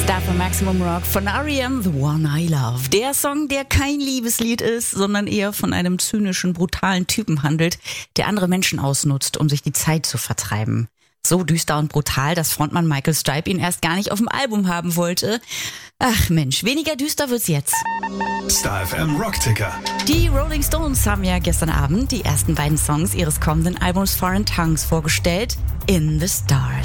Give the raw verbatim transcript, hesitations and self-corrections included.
Star von Maximum Rock von R E M, The One I Love. Der Song, der kein Liebeslied ist, sondern eher von einem zynischen, brutalen Typen handelt, der andere Menschen ausnutzt, um sich die Zeit zu vertreiben. So düster und brutal, dass Frontmann Michael Stipe ihn erst gar nicht auf dem Album haben wollte. Ach Mensch, weniger düster wird's jetzt. Star F M Rockticker. Die Rolling Stones haben ja gestern Abend die ersten beiden Songs ihres kommenden Albums Foreign Tongues vorgestellt. In the Stars.